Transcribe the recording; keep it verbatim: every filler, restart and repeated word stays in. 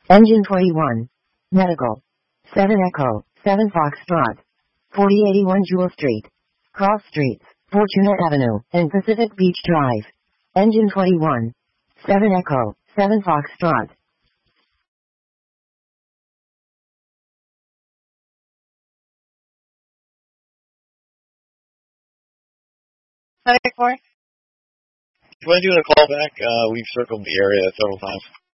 Engine twenty-one. Medical. seven Echo, seven Foxtrot. forty eighty-one Jewel Street. Cross Streets, Fortuna Avenue, and Pacific Beach Drive. Engine twenty-one. seven Echo, seven Foxtrot. Hi, Corey. Do you want to do a call back? Uh, we've circled the area several times.